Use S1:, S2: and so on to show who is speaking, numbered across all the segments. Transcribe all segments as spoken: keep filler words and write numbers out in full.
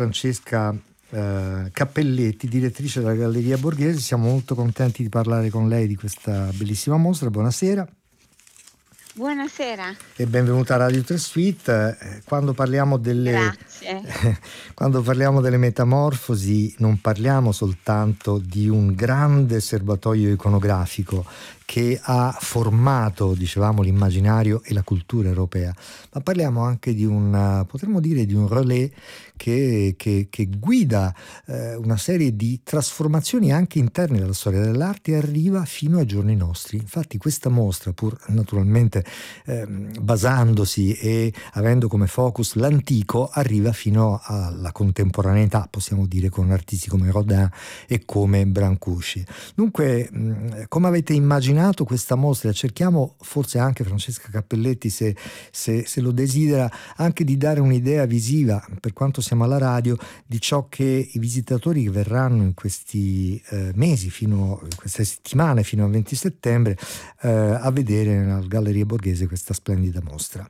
S1: Francesca eh, Cappelletti, direttrice della Galleria Borghese. Siamo molto contenti di parlare con lei di questa bellissima mostra. Buonasera.
S2: Buonasera.
S1: E benvenuta a Radio tre Suite. Eh, Quando parliamo delle,
S2: Grazie.
S1: quando parliamo delle metamorfosi, non parliamo soltanto di un grande serbatoio iconografico che ha formato, dicevamo, l'immaginario e la cultura europea, ma parliamo anche di un, potremmo dire, di un relais che, che, che guida eh, una serie di trasformazioni anche interne alla storia dell'arte e arriva fino ai giorni nostri. Infatti questa mostra, pur naturalmente eh, basandosi e avendo come focus l'antico, arriva fino alla contemporaneità, possiamo dire, con artisti come Rodin e come Brancusi. Dunque, mh, come avete immaginato questa mostra, cerchiamo forse anche, Francesca Cappelletti, se, se, se lo desidera, anche di dare un'idea visiva, per quanto siamo alla radio, di ciò che i visitatori che verranno in questi eh, mesi, fino in queste settimane, fino al venti settembre, eh, a vedere nella Galleria Borghese questa splendida mostra.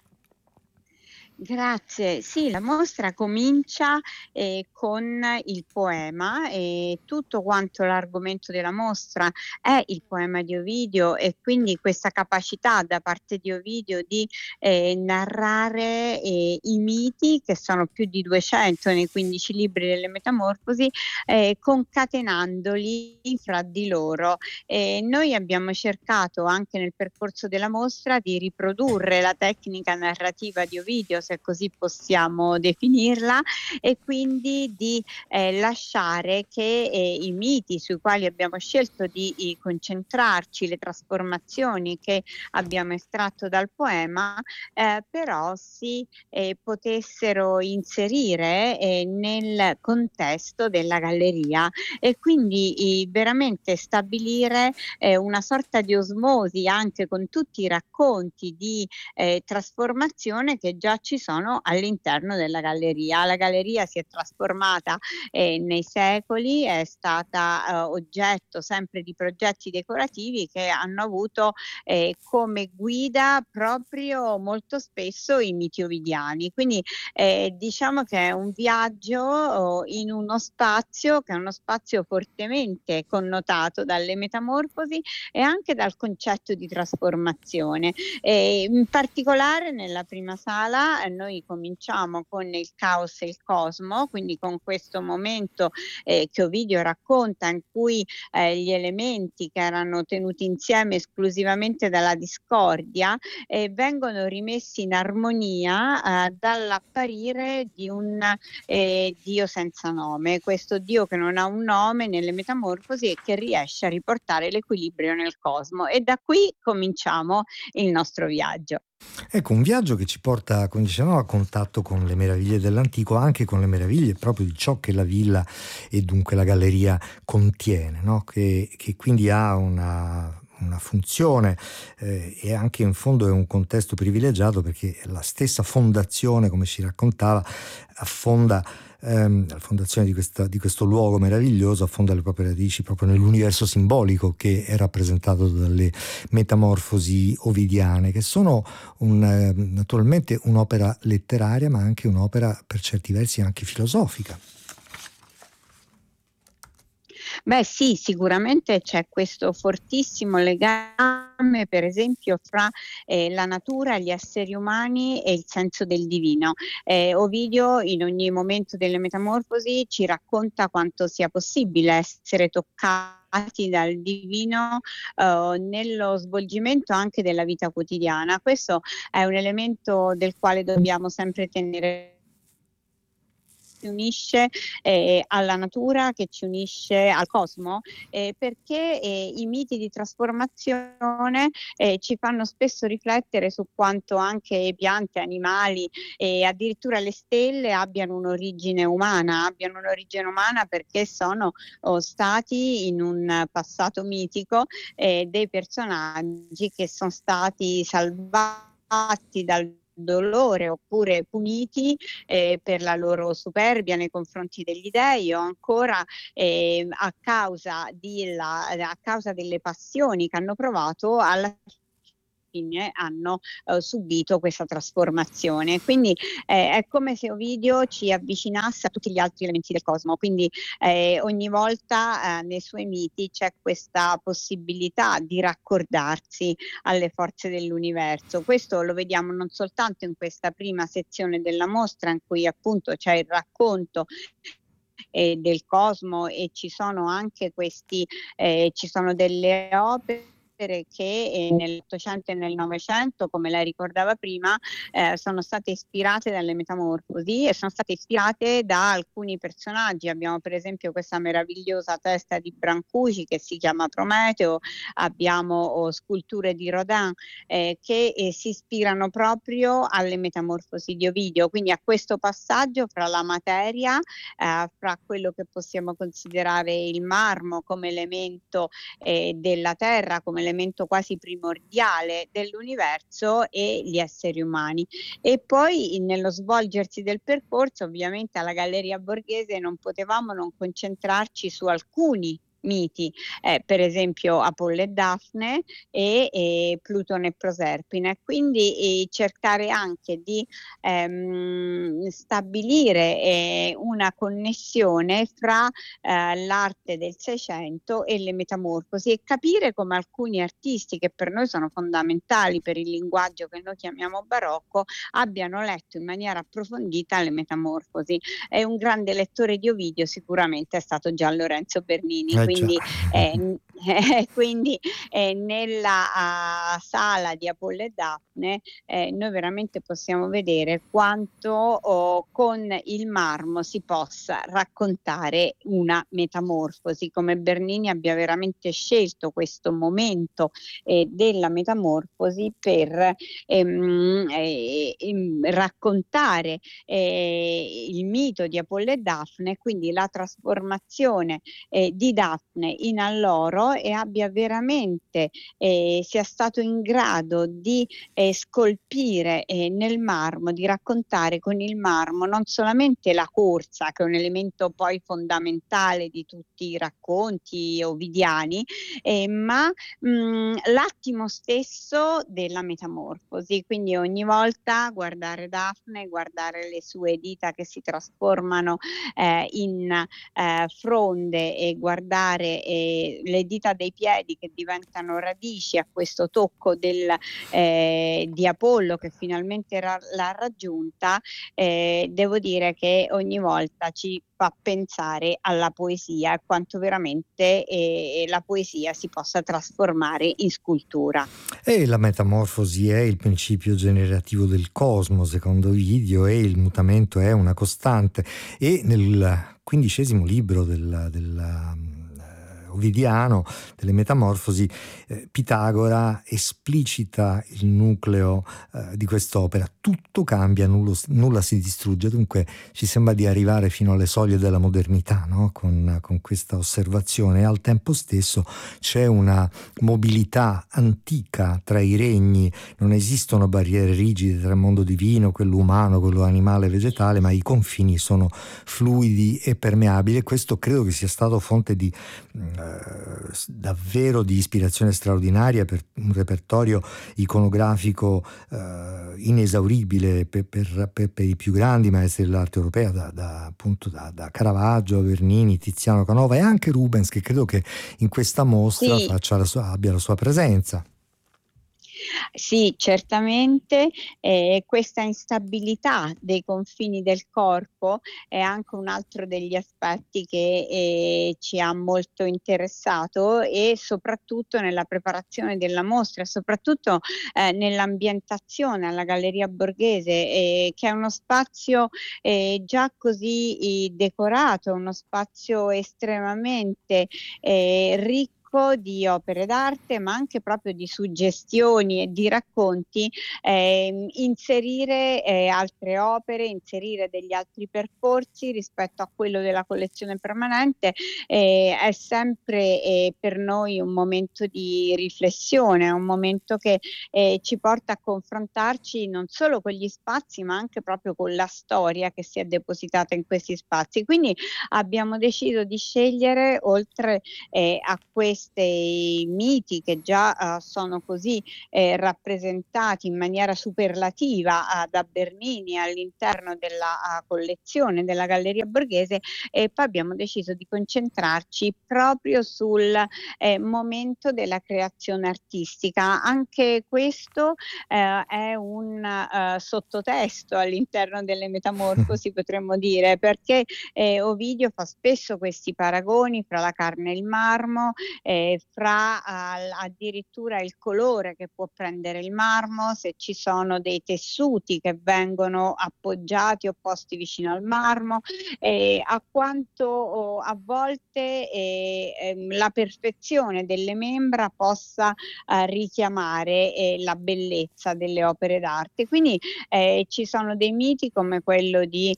S2: Grazie. Sì, la mostra comincia eh, con il poema e tutto quanto l'argomento della mostra è il poema di Ovidio, e quindi questa capacità da parte di Ovidio di eh, narrare eh, i miti, che sono più di duecento nei quindici libri delle Metamorfosi, eh, concatenandoli fra di loro. E noi abbiamo cercato anche nel percorso della mostra di riprodurre la tecnica narrativa di Ovidio, se così possiamo definirla, e quindi di eh, lasciare che eh, i miti sui quali abbiamo scelto di, di concentrarci, le trasformazioni che abbiamo estratto dal poema, eh, però si eh, potessero inserire eh, nel contesto della galleria, e quindi eh, veramente stabilire eh, una sorta di osmosi anche con tutti i racconti di eh, trasformazione che già ci sono all'interno della galleria. La galleria si è trasformata eh, nei secoli, è stata eh, oggetto sempre di progetti decorativi che hanno avuto eh, come guida proprio molto spesso i miti ovidiani. Quindi eh, diciamo che è un viaggio oh, in uno spazio che è uno spazio fortemente connotato dalle metamorfosi e anche dal concetto di trasformazione. E in particolare nella prima sala eh, noi cominciamo con il caos e il cosmo, quindi con questo momento eh, che Ovidio racconta, in cui eh, gli elementi che erano tenuti insieme esclusivamente dalla discordia eh, vengono rimessi in armonia eh, dall'apparire di un eh, Dio senza nome, questo Dio che non ha un nome nelle Metamorfosi e che riesce a riportare l'equilibrio nel cosmo. E da qui cominciamo il nostro viaggio.
S1: Ecco, un viaggio che ci porta, come dicevamo, a contatto con le meraviglie dell'antico, anche con le meraviglie proprio di ciò che la villa e dunque la galleria contiene, no? che, che quindi ha una, una funzione eh, e anche in fondo è un contesto privilegiato, perché la stessa fondazione, come ci raccontava, affonda ehm, la fondazione di, questa, di questo luogo meraviglioso, affonda le proprie radici proprio nell'universo simbolico che è rappresentato dalle metamorfosi ovidiane, che sono un, eh, naturalmente un'opera letteraria, ma anche un'opera per certi versi anche filosofica.
S2: Beh sì, sicuramente c'è questo fortissimo legame, per esempio, fra eh, la natura, gli esseri umani e il senso del divino. Eh, Ovidio in ogni momento delle Metamorfosi ci racconta quanto sia possibile essere toccati dal divino eh, nello svolgimento anche della vita quotidiana. Questo è un elemento del quale dobbiamo sempre tenere, ci unisce eh, alla natura, che ci unisce al cosmo, eh, perché eh, i miti di trasformazione eh, ci fanno spesso riflettere su quanto anche piante, animali e addirittura le stelle abbiano un'origine umana, abbiano un'origine umana perché sono oh, stati in un passato mitico eh, dei personaggi che sono stati salvati dal dolore oppure puniti eh, per la loro superbia nei confronti degli dei, o ancora eh, a causa di la, a causa delle passioni che hanno provato alla fine hanno eh, subito questa trasformazione. Quindi eh, è come se Ovidio ci avvicinasse a tutti gli altri elementi del cosmo, quindi eh, ogni volta eh, nei suoi miti c'è questa possibilità di raccordarsi alle forze dell'universo. Questo lo vediamo non soltanto in questa prima sezione della mostra, in cui appunto c'è il racconto eh, del cosmo, e ci sono anche questi, eh, ci sono delle opere che eh, nell'Ottocento e nel Novecento, come lei ricordava prima, eh, sono state ispirate dalle Metamorfosi e sono state ispirate da alcuni personaggi. Abbiamo per esempio questa meravigliosa testa di Brancusi che si chiama Prometeo, abbiamo oh, sculture di Rodin eh, che eh, si ispirano proprio alle Metamorfosi di Ovidio, quindi a questo passaggio fra la materia, eh, fra quello che possiamo considerare il marmo come elemento eh, della terra, come elemento quasi primordiale dell'universo, e gli esseri umani. E poi nello svolgersi del percorso, ovviamente alla Galleria Borghese non potevamo non concentrarci su alcuni miti, eh, per esempio Apollo e Daphne e, e Plutone e Proserpine, quindi eh, cercare anche di ehm, stabilire eh, una connessione fra eh, l'arte del Seicento e le Metamorfosi, e capire come alcuni artisti che per noi sono fondamentali per il linguaggio che noi chiamiamo barocco abbiano letto in maniera approfondita le Metamorfosi. È un grande lettore di Ovidio sicuramente è stato Gian Lorenzo Bernini,
S1: Eh già.
S2: quindi, eh, eh, quindi eh, nella uh, sala di Apollo e Daphne eh, noi veramente possiamo vedere quanto oh, con il marmo si possa raccontare una metamorfosi, come Bernini abbia veramente scelto questo momento eh, della metamorfosi per ehm, eh, ehm, raccontare eh, il mito di Apollo e Daphne, quindi la trasformazione eh, di Daphne in Alloro, e abbia veramente eh, sia stato in grado di eh, scolpire eh, nel marmo, di raccontare con il marmo non solamente la corsa, che è un elemento poi fondamentale di tutti i racconti ovidiani, eh, ma mh, l'attimo stesso della metamorfosi. Quindi ogni volta guardare Daphne, guardare le sue dita che si trasformano eh, in eh, fronde, e guardare eh, le dita dei piedi che diventano radici a questo tocco del, eh, di Apollo che finalmente ra- l'ha raggiunta, eh, devo dire che ogni volta ci fa pensare alla poesia e quanto veramente eh, la poesia si possa trasformare in scultura.
S1: E la metamorfosi è il principio generativo del cosmo, secondo Ovidio, e il mutamento è una costante. E nel quindicesimo libro del, del ovidiano, delle Metamorfosi, eh, Pitagora esplicita il nucleo eh, di quest'opera. Tutto cambia, nullo, nulla si distrugge. Dunque ci sembra di arrivare fino alle soglie della modernità, no? con, con questa osservazione, e al tempo stesso c'è una mobilità antica tra i regni. Non esistono barriere rigide tra il mondo divino, quello umano, quello animale, vegetale, ma i confini sono fluidi e permeabili, e questo credo che sia stato fonte di davvero di ispirazione straordinaria per un repertorio iconografico eh, inesauribile per, per, per, per i più grandi maestri dell'arte europea, da, da, appunto da, da Caravaggio, Bernini, Tiziano, Canova e anche Rubens, che credo che in questa mostra
S2: Sì.
S1: faccia la sua, abbia la sua presenza.
S2: Sì, certamente eh, questa instabilità dei confini del corpo è anche un altro degli aspetti che eh, ci ha molto interessato, e soprattutto nella preparazione della mostra, soprattutto eh, nell'ambientazione alla Galleria Borghese, eh, che è uno spazio eh, già così eh, decorato, uno spazio estremamente eh, ricco di opere d'arte, ma anche proprio di suggestioni e di racconti, eh, inserire eh, altre opere, inserire degli altri percorsi rispetto a quello della collezione permanente, eh, è sempre eh, per noi un momento di riflessione, un momento che eh, ci porta a confrontarci non solo con gli spazi, ma anche proprio con la storia che si è depositata in questi spazi. Quindi abbiamo deciso di scegliere, oltre eh, a questo questi miti che già uh, sono così eh, rappresentati in maniera superlativa uh, da Bernini all'interno della uh, collezione della Galleria Borghese, e poi abbiamo deciso di concentrarci proprio sul eh, momento della creazione artistica. Anche questo eh, è un uh, sottotesto all'interno delle Metamorfosi, potremmo dire, perché eh, Ovidio fa spesso questi paragoni fra la carne e il marmo, eh, fra uh, addirittura il colore che può prendere il marmo, se ci sono dei tessuti che vengono appoggiati o posti vicino al marmo, eh, a quanto oh, a volte eh, ehm, la perfezione delle membra possa eh, richiamare eh, la bellezza delle opere d'arte. Quindi eh, ci sono dei miti come quello di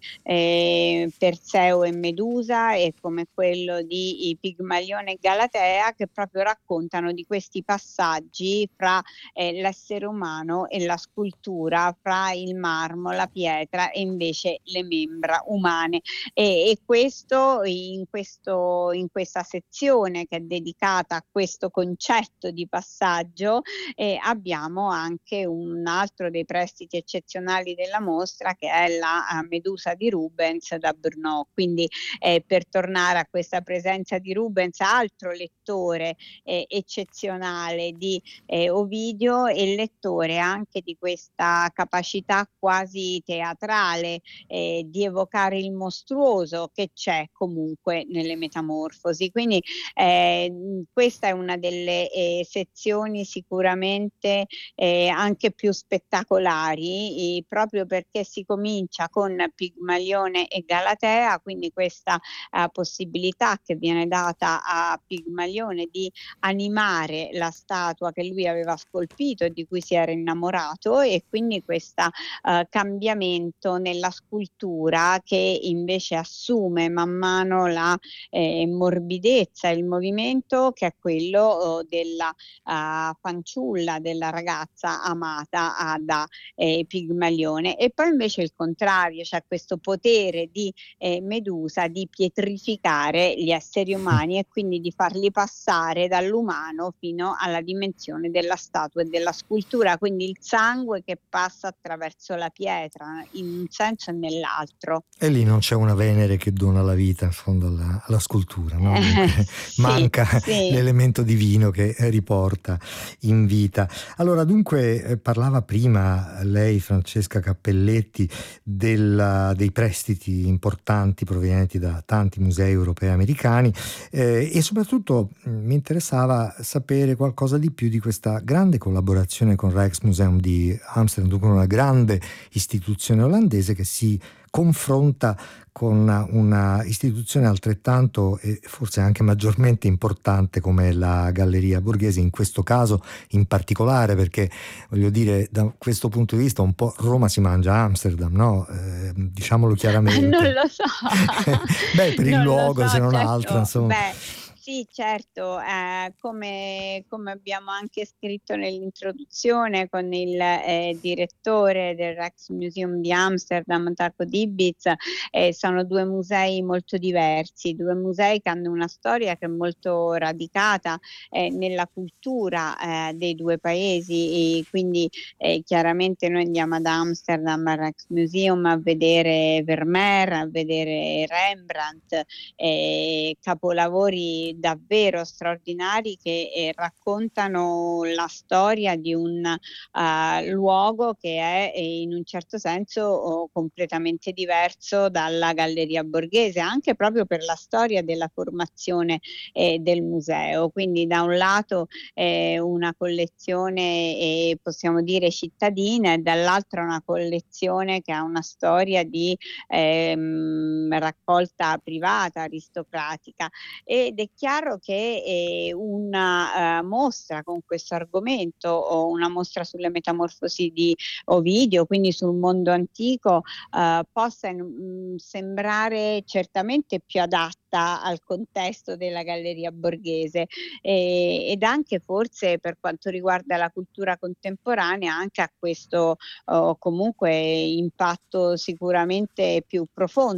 S2: eh, Perseo e Medusa e come quello di Pigmalione e Galatea, che proprio raccontano di questi passaggi fra eh, l'essere umano e la scultura, fra il marmo, la pietra e invece le membra umane. E, e questo in, questo in questa sezione che è dedicata a questo concetto di passaggio eh, abbiamo anche un altro dei prestiti eccezionali della mostra, che è la uh, Medusa di Rubens da Brno. Quindi eh, per tornare a questa presenza di Rubens, altro lettore eh, eccezionale di eh, Ovidio, e lettore anche di questa capacità quasi teatrale eh, di evocare il mostruoso che c'è comunque nelle Metamorfosi. Quindi eh, questa è una delle eh, sezioni sicuramente eh, anche più spettacolari, eh, proprio perché si comincia con Pigmalione e Galatea, quindi questa eh, possibilità che viene data a Pigmalione di animare la statua che lui aveva scolpito e di cui si era innamorato, e quindi questo eh, cambiamento nella scultura che invece assume man mano la eh, morbidezza e il movimento, che è quello oh, della uh, fanciulla, della ragazza amata uh, da eh, Pigmalione. E poi invece il contrario, c'è cioè questo potere di eh, Medusa di pietrificare gli esseri umani e quindi di farli passare dall'umano fino alla dimensione della statua e della scultura, quindi il sangue che passa attraverso la pietra in un senso e nell'altro.
S1: E lì non c'è una Venere che dona la vita in fondo alla, alla scultura, no?
S2: Eh, sì,
S1: manca
S2: sì.
S1: l'elemento divino che riporta in vita. Allora, dunque, eh, parlava prima lei, Francesca Cappelletti, della, dei prestiti importanti provenienti da tanti musei europei e americani, eh, e soprattutto mh, mi interessava sapere qualcosa di più di questa grande collaborazione con Rijksmuseum di Amsterdam, dunque una grande istituzione olandese che si confronta con una istituzione altrettanto e forse anche maggiormente importante come la Galleria Borghese, in questo caso in particolare, perché voglio dire, da questo punto di vista un po' Roma si mangia a Amsterdam, no? Eh, diciamolo chiaramente.
S2: Non lo so.
S1: Beh, per il
S2: Non lo
S1: luogo,
S2: so,
S1: se non
S2: certo.
S1: altro, insomma.
S2: Beh, sì, certo, eh, come, come abbiamo anche scritto nell'introduzione con il eh, direttore del Rijksmuseum di Amsterdam, Taco Dibitz, eh, sono due musei molto diversi, due musei che hanno una storia che è molto radicata eh, nella cultura eh, dei due paesi, e quindi eh, chiaramente noi andiamo ad Amsterdam al Rijksmuseum a vedere Vermeer, a vedere Rembrandt, eh, capolavori davvero straordinari che eh, raccontano la storia di un uh, luogo che è eh, in un certo senso oh, completamente diverso dalla Galleria Borghese, anche proprio per la storia della formazione eh, del museo. Quindi da un lato eh, una collezione eh, possiamo dire cittadina, e dall'altro una collezione che ha una storia di ehm, raccolta privata, aristocratica. Ed è chiaro che eh, una uh, mostra con questo argomento, o una mostra sulle metamorfosi di Ovidio, quindi sul mondo antico, uh, possa mh, sembrare certamente più adatta al contesto della Galleria Borghese, eh, ed anche forse per quanto riguarda la cultura contemporanea anche a questo oh, comunque impatto sicuramente più profondo della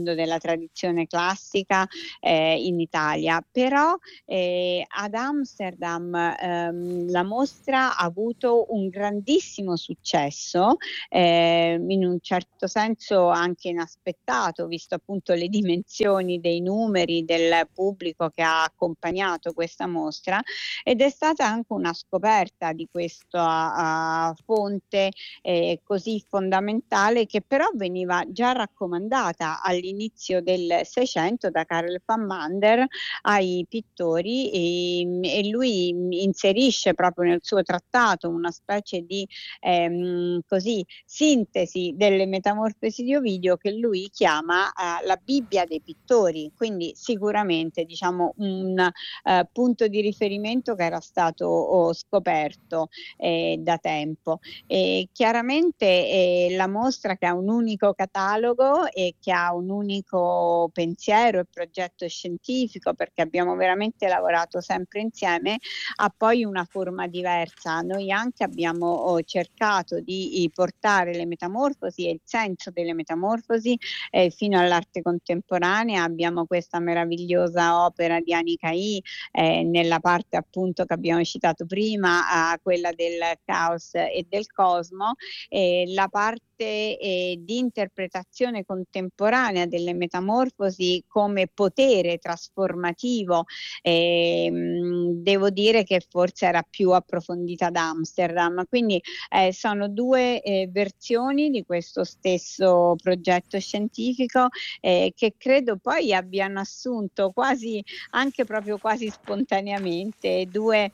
S2: tradizione classica eh, in Italia, però eh, ad Amsterdam ehm, la mostra ha avuto un grandissimo successo, eh, in un certo senso anche inaspettato, visto appunto le dimensioni dei numeri del pubblico che ha accompagnato questa mostra, ed è stata anche una scoperta di questa uh, fonte eh, così fondamentale, che però veniva già raccomandata all'inizio del Seicento da Karel van Mander ai pittori, e, e lui inserisce proprio nel suo trattato una specie di ehm, così sintesi delle metamorfosi di Ovidio, che lui chiama eh, la Bibbia dei pittori, quindi sicuramente diciamo un eh, punto di riferimento che era stato oh, scoperto eh, da tempo. E chiaramente eh, la mostra, che ha un unico catalogo e che ha un unico pensiero e progetto scientifico, perché abbiamo veramente lavorato sempre insieme, ha poi una forma diversa. Noi anche abbiamo oh, cercato di portare le metamorfosi e il senso delle metamorfosi eh, fino all'arte contemporanea. Abbiamo questa meravigliosa opera di Anika I eh, nella parte appunto che abbiamo citato prima, a quella del caos e del cosmo, eh, la parte eh, di interpretazione contemporanea delle metamorfosi come potere trasformativo, eh, devo dire che forse era più approfondita ad Amsterdam. Quindi eh, sono due eh, versioni di questo stesso progetto scientifico eh, che credo poi abbiano assunto quasi anche proprio quasi spontaneamente due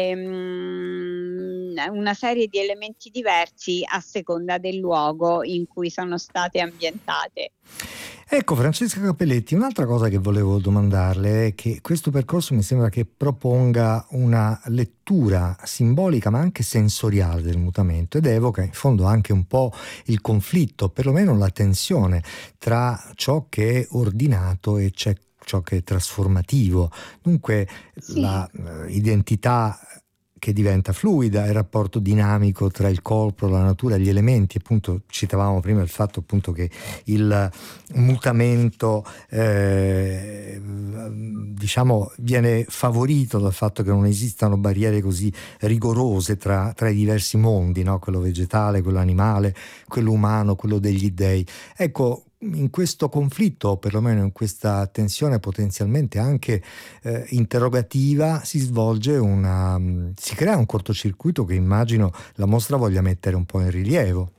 S2: ehm, una serie di elementi diversi a seconda del luogo in cui sono state ambientate.
S1: Ecco, Francesca Cappelletti, un'altra cosa che volevo domandarle è che questo percorso mi sembra che proponga una lettura simbolica ma anche sensoriale del mutamento, ed evoca in fondo anche un po' il conflitto, perlomeno la tensione tra ciò che è ordinato e c'è ciò che è trasformativo. Dunque
S2: Sì.
S1: la uh, identità che diventa fluida, il rapporto dinamico tra il corpo, la natura e gli elementi. Appunto citavamo prima il fatto appunto che il mutamento eh, diciamo viene favorito dal fatto che non esistano barriere così rigorose tra, tra i diversi mondi, no? Quello vegetale, quello animale, quello umano, quello degli dei. Ecco, in questo conflitto, o perlomeno in questa tensione potenzialmente anche eh, interrogativa, si svolge una si crea un cortocircuito che immagino la mostra voglia mettere un po' in rilievo.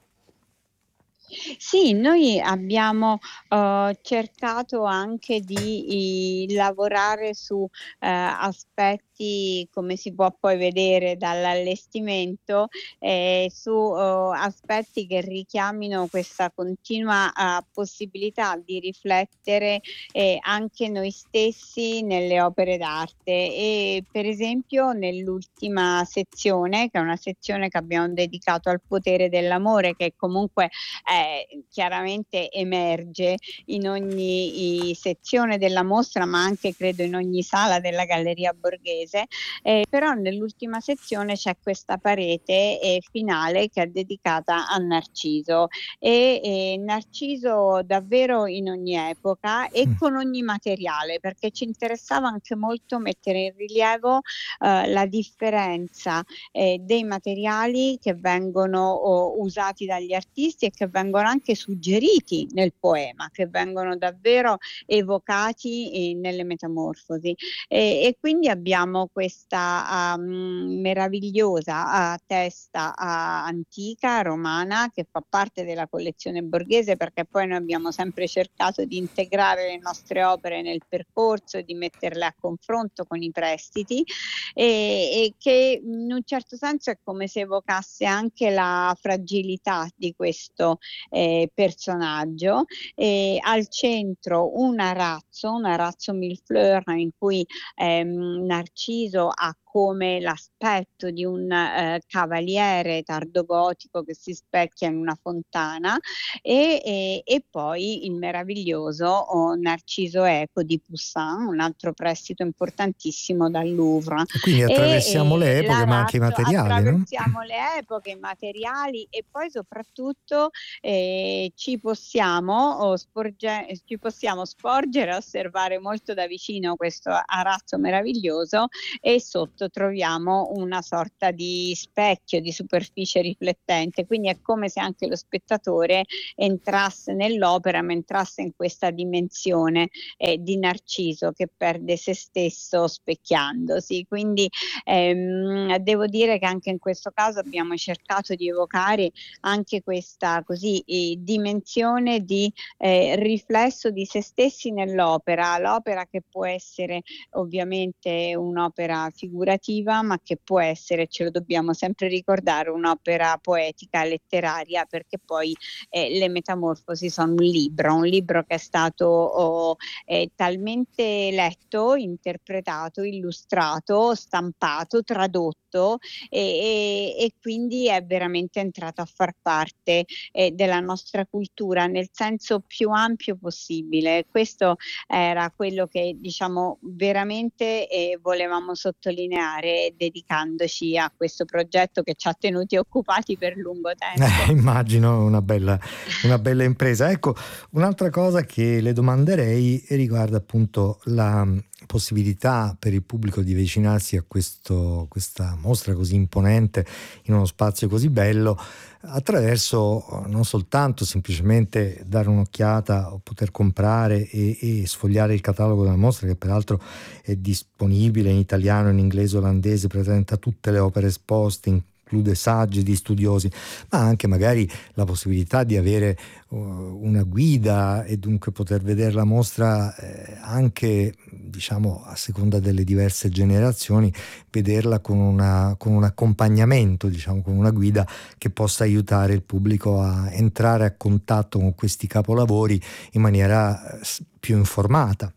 S2: Sì, noi abbiamo uh, cercato anche di i, lavorare su uh, aspetti, come si può poi vedere dall'allestimento, eh, su uh, aspetti che richiamino questa continua uh, possibilità di riflettere eh, anche noi stessi nelle opere d'arte. E per esempio nell'ultima sezione, che è una sezione che abbiamo dedicato al potere dell'amore, che comunque è Eh, chiaramente emerge in ogni i, sezione della mostra, ma anche credo in ogni sala della Galleria Borghese, eh, però nell'ultima sezione c'è questa parete eh, finale che è dedicata a Narciso, e eh, Narciso davvero in ogni epoca e
S1: Mm.
S2: con ogni materiale, perché ci interessava anche molto mettere in rilievo eh, la differenza eh, dei materiali che vengono oh, usati dagli artisti e che vengono anche suggeriti nel poema, che vengono davvero evocati eh, nelle metamorfosi. E, e quindi abbiamo questa um, meravigliosa uh, testa uh, antica romana che fa parte della collezione Borghese, perché poi noi abbiamo sempre cercato di integrare le nostre opere nel percorso e di metterle a confronto con i prestiti, e, e che in un certo senso è come se evocasse anche la fragilità di questo eh, personaggio. E al centro un arazzo, un arazzo millefleur in cui ehm, Narciso ha come l'aspetto di un eh, cavaliere tardogotico che si specchia in una fontana e, e, e poi il meraviglioso oh, Narciso Eco di Poussin, un altro prestito importantissimo dal Louvre.
S1: E quindi
S2: E,
S1: attraversiamo le
S2: e
S1: epoche, ma anche i
S2: l'arazzo,
S1: materiali, no?
S2: attraversiamo le epoche, i materiali e poi soprattutto eh, ci possiamo oh, sporge- ci possiamo sporgere, osservare molto da vicino questo arazzo meraviglioso e sotto troviamo una sorta di specchio, di superficie riflettente, quindi è come se anche lo spettatore entrasse nell'opera, ma entrasse in questa dimensione eh, di Narciso che perde se stesso specchiandosi. Quindi ehm, devo dire che anche in questo caso abbiamo cercato di evocare anche questa così eh, dimensione di eh, riflesso di se stessi nell'opera, l'opera che può essere ovviamente un'opera figurativa, ma che può essere, ce lo dobbiamo sempre ricordare, un'opera poetica, letteraria, perché poi eh, le Metamorfosi sono un libro, un libro che è stato oh, eh, talmente letto, interpretato, illustrato, stampato, tradotto e, e, e quindi è veramente entrato a far parte eh, della nostra cultura nel senso più ampio possibile. Questo era quello che diciamo veramente eh, volevamo sottolineare dedicandoci a questo progetto che ci ha tenuti occupati per lungo tempo.
S1: Eh, immagino una bella, una bella impresa. Ecco, un'altra cosa che le domanderei riguarda appunto la possibilità per il pubblico di avvicinarsi a questo, questa mostra così imponente in uno spazio così bello attraverso non soltanto semplicemente dare un'occhiata o poter comprare e, e sfogliare il catalogo della mostra, che peraltro è disponibile in italiano, in inglese, olandese, presenta tutte le opere esposte, include saggi di studiosi, ma anche magari la possibilità di avere uh, una guida e dunque poter vedere la mostra eh, anche, diciamo, a seconda delle diverse generazioni, vederla con, una, con un accompagnamento, diciamo, con una guida che possa aiutare il pubblico a entrare a contatto con questi capolavori in maniera più informata.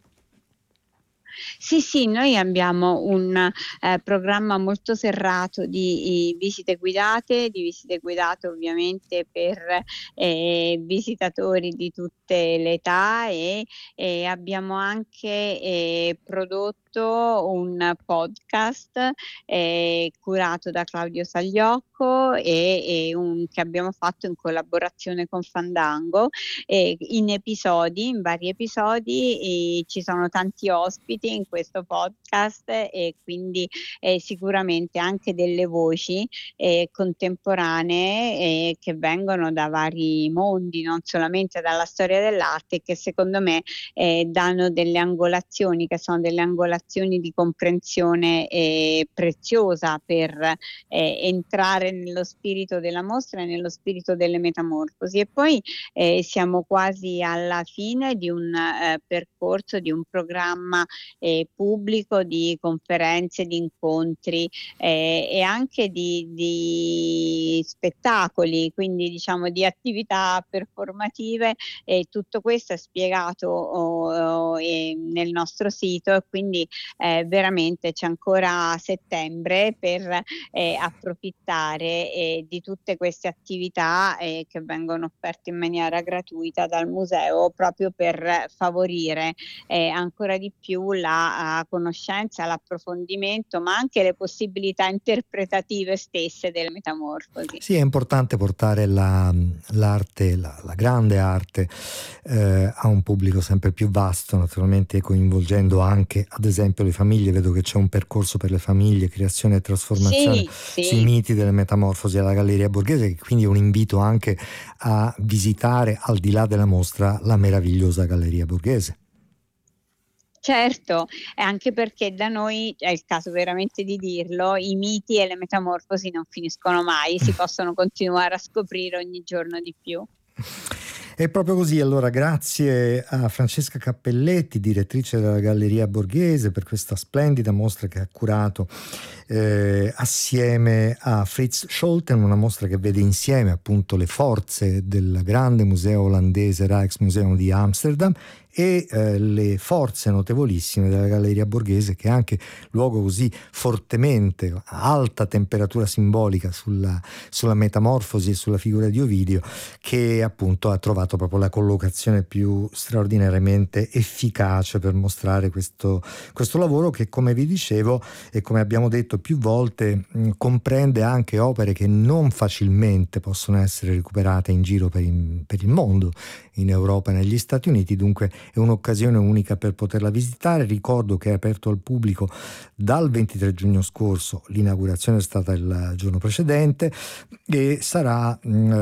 S2: Sì, sì, noi abbiamo un eh, programma molto serrato di, di visite guidate, di visite guidate ovviamente per eh, visitatori di tutte le età e, e abbiamo anche eh, prodotto un podcast eh, curato da Claudio Sagliocco e, e un, che abbiamo fatto in collaborazione con Fandango eh, in episodi, in vari episodi, ci sono tanti ospiti in questo podcast e quindi eh, sicuramente anche delle voci eh, contemporanee eh, che vengono da vari mondi, non solamente dalla storia dell'arte, che secondo me eh, danno delle angolazioni che sono delle angolazioni di comprensione eh, preziosa per eh, entrare nello spirito della mostra e nello spirito delle Metamorfosi. E poi eh, siamo quasi alla fine di un eh, percorso, di un programma eh, pubblico di conferenze, di incontri eh, e anche di, di spettacoli, quindi diciamo di attività performative. E tutto questo è spiegato oh, oh, eh, nel nostro sito e quindi eh, veramente c'è ancora settembre per eh, approfittare eh, di tutte queste attività eh, che vengono offerte in maniera gratuita dal museo proprio per favorire eh, ancora di più la uh, conoscenza, l'approfondimento, ma anche le possibilità interpretative stesse delle Metamorfosi.
S1: Sì, è importante portare la, l'arte, la, la grande arte eh, a un pubblico sempre più vasto, naturalmente coinvolgendo anche ad esempio le famiglie. Vedo che c'è un percorso per le famiglie, creazione e trasformazione
S2: Sì, sì.
S1: sui miti delle Metamorfosi alla Galleria Borghese, quindi è un invito anche a visitare al di là della mostra la meravigliosa Galleria Borghese.
S2: Certo, e anche perché da noi, è il caso veramente di dirlo, i miti e le metamorfosi non finiscono mai, si possono continuare a scoprire ogni giorno di più.
S1: È proprio così. Allora grazie a Francesca Cappelletti, direttrice della Galleria Borghese, per questa splendida mostra che ha curato eh, assieme a Frits Scholten, una mostra che vede insieme appunto le forze del grande museo olandese Rijksmuseum di Amsterdam e eh, le forze notevolissime della Galleria Borghese, che è anche luogo così fortemente a alta temperatura simbolica sulla, sulla metamorfosi e sulla figura di Ovidio, che appunto ha trovato proprio la collocazione più straordinariamente efficace per mostrare questo, questo lavoro che, come vi dicevo e come abbiamo detto più volte, mh, comprende anche opere che non facilmente possono essere recuperate in giro per, in, per il mondo, in Europa e negli Stati Uniti. Dunque è un'occasione unica per poterla visitare. Ricordo che è aperto al pubblico dal ventitré giugno scorso, l'inaugurazione è stata il giorno precedente, e sarà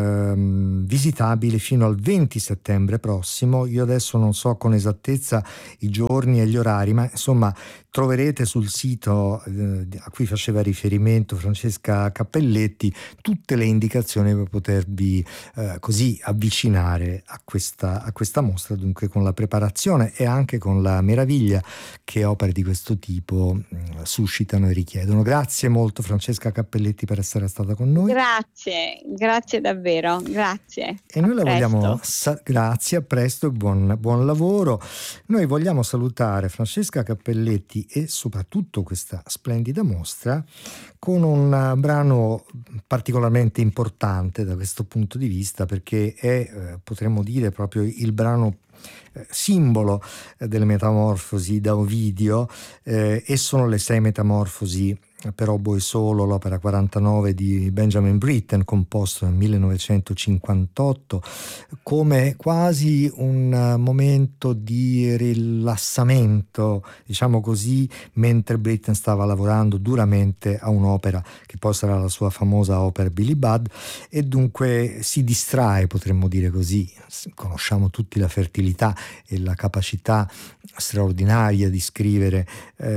S1: mh, visitabile fino al venti settembre prossimo. Io adesso non so con esattezza i giorni e gli orari, ma insomma troverete sul sito eh, a cui faceva riferimento Francesca Cappelletti tutte le indicazioni per potervi eh, così avvicinare a questa, a questa mostra, dunque con la preparazione e anche con la meraviglia che opere di questo tipo mh, suscitano e richiedono. Grazie molto Francesca Cappelletti per essere stata con noi.
S2: Grazie, grazie davvero, grazie.
S1: E noi
S2: A
S1: la
S2: presto.
S1: vogliamo, sa- grazie, a presto e buon, buon lavoro. Noi vogliamo salutare Francesca Cappelletti e soprattutto questa splendida mostra con un uh, brano particolarmente importante da questo punto di vista, perché è, eh, potremmo dire, proprio il brano eh, simbolo eh, delle metamorfosi da Ovidio, eh, e sono le sei metamorfosi per oboe solo, l'opera quarantanove di Benjamin Britten, composto nel millenovecentocinquantotto, come quasi un momento di rilassamento, diciamo così, mentre Britten stava lavorando duramente a un'opera che poi sarà la sua famosa opera Billy Budd, e dunque si distrae, potremmo dire così. Conosciamo tutti la fertilità e la capacità straordinaria di scrivere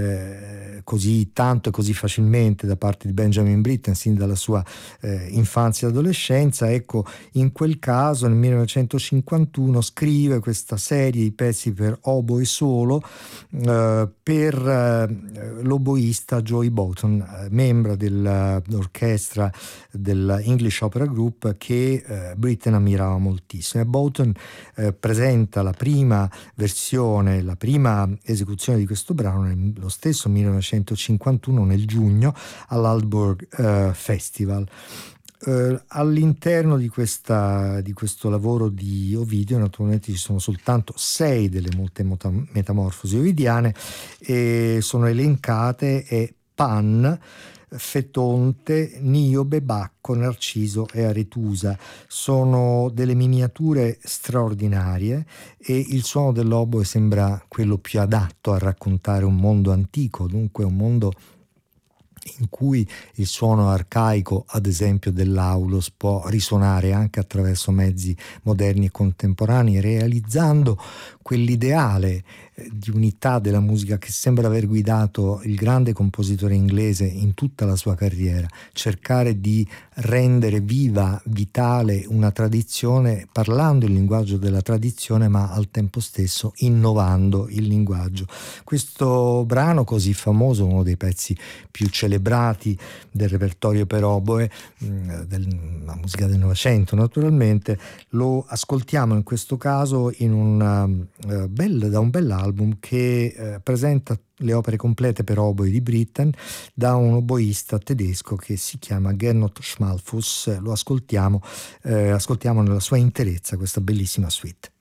S1: eh, così tanto e così facilmente da parte di Benjamin Britten sin dalla sua eh, infanzia e adolescenza. Ecco, in quel caso nel millenovecentocinquantuno scrive questa serie di pezzi per oboe solo eh, per eh, l'oboista Joey Boughton, eh, membro dell'orchestra dell'English Opera Group, che eh, Britten ammirava moltissimo. E Boughton eh, presenta la prima versione, la prima esecuzione di questo brano nello stesso millenovecentocinquantuno, nel giugno, all'Aalborg uh, Festival. Uh, all'interno di, questa, di questo lavoro di Ovidio naturalmente ci sono soltanto sei delle molte metamorfosi ovidiane, e sono elencate e Pan, Fetonte, Niobe, Bacco, Narciso e Aretusa. Sono delle miniature straordinarie e il suono dell'oboe sembra quello più adatto a raccontare un mondo antico, dunque un mondo in cui il suono arcaico, ad esempio dell'aulos, può risuonare anche attraverso mezzi moderni e contemporanei, realizzando quell'ideale di unità della musica che sembra aver guidato il grande compositore inglese in tutta la sua carriera: cercare di rendere viva, vitale una tradizione, parlando il linguaggio della tradizione, ma al tempo stesso innovando il linguaggio. Questo brano così famoso, uno dei pezzi più celebrati del repertorio per oboe, della musica del Novecento naturalmente, lo ascoltiamo in questo caso in un, uh, bel, da un bell'album che uh, presenta le opere complete per oboe di Britten da un oboista tedesco che si chiama Gernot Schmalfuss. Lo ascoltiamo, eh, ascoltiamo nella sua interezza questa bellissima suite.